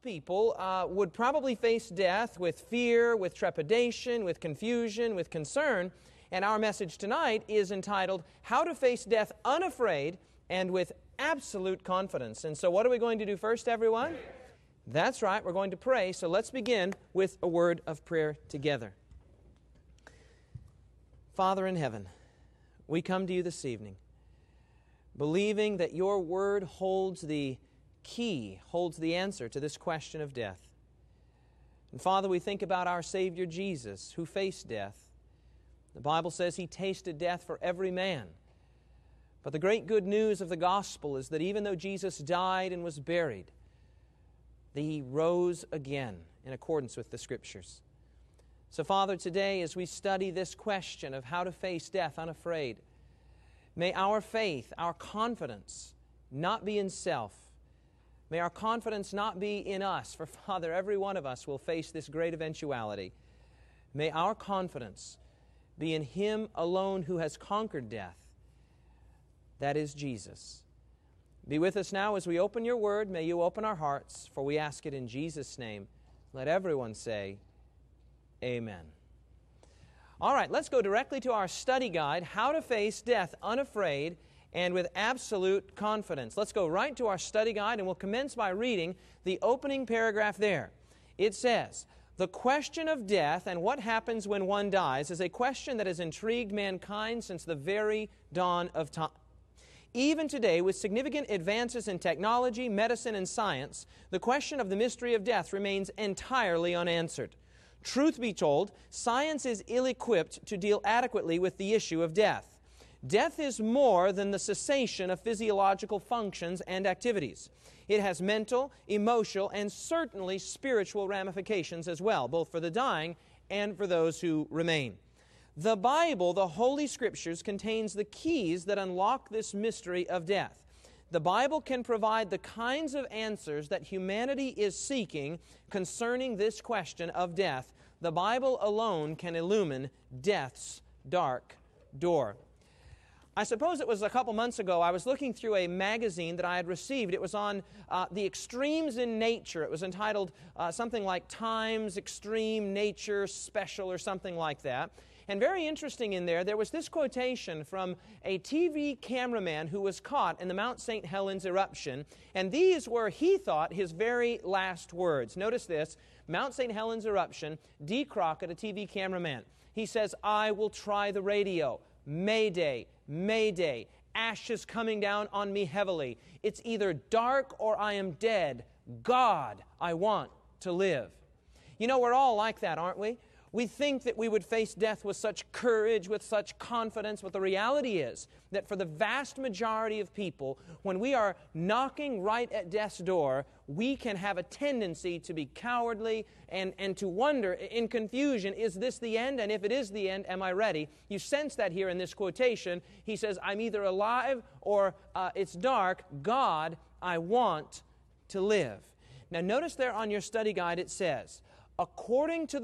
people would probably face death with fear, with trepidation, with confusion, with concern. And our message tonight is entitled, How to Face Death Unafraid and with Absolute Confidence. And so what are we going to do first, everyone? That's right, we're going to pray. So let's begin with a word of prayer together. Father in heaven, we come to you this evening, believing that your word holds the key, holds the answer to this question of death. And Father, we think about our Savior Jesus, who faced death. The Bible says He tasted death for every man. But the great good news of the gospel is that even though Jesus died and was buried, that He rose again in accordance with the Scriptures. So Father, today as we study this question of how to face death unafraid, may our faith, our confidence, not be in self. May our confidence not be in us, for Father, every one of us will face this great eventuality. May our confidence be in Him alone who has conquered death. That is Jesus. Be with us now as we open your word. May you open our hearts, for we ask it in Jesus' name. Let everyone say, Amen. All right, let's go directly to our study guide, How to Face Death Unafraid and with Absolute Confidence. Let's go right to our study guide, and we'll commence by reading the opening paragraph there. It says, the question of death and what happens when one dies is a question that has intrigued mankind since the very dawn of time. Even today, with significant advances in technology, medicine, and science, the question of the mystery of death remains entirely unanswered. Truth be told, science is ill-equipped to deal adequately with the issue of death. Death is more than the cessation of physiological functions and activities. It has mental, emotional, and certainly spiritual ramifications as well, both for the dying and for those who remain. The Bible, the Holy Scriptures, contains the keys that unlock this mystery of death. The Bible can provide the kinds of answers that humanity is seeking concerning this question of death. The Bible alone can illumine death's dark door. I suppose it was a couple months ago, I was looking through a magazine that I had received. It was on the extremes in nature. It was entitled something like Times Extreme Nature Special or something like that. And very interesting in there was this quotation from a TV cameraman who was caught in the Mount St. Helens eruption. And these were, he thought, his very last words. Notice this, Mount St. Helens eruption, D. Crockett, a TV cameraman. He says, I will try the radio. Mayday, Mayday, ashes coming down on me heavily. It's either dark or I am dead. God, I want to live. You know, we're all like that, aren't we? We think that we would face death with such courage, with such confidence, but the reality is that for the vast majority of people, when we are knocking right at death's door, we can have a tendency to be cowardly and to wonder in confusion, is this the end? And if it is the end, am I ready? You sense that here in this quotation. He says, I'm either alive or it's dark. God, I want to live. Now notice there on your study guide it says, according to the